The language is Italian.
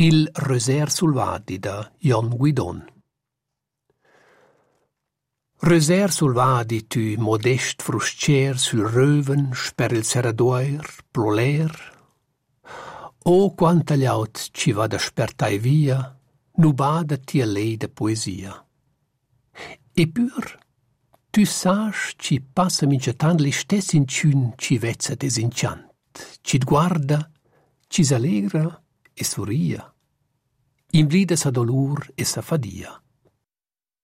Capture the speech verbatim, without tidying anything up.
Il Roser sul Vadi da Jon Guidon. Roser sul Vadi tu modest fruscier sul röven sper il seradoir ploler. O quanta gliaut ci vada spertai via, nu bada tia lei de poesia. E pur, tu sas ci passa mincetan li stessi in ciun ci vezza desinciant, ci guarda, ci s'allegra e sorria. In vlida sa dolur e sa fadia.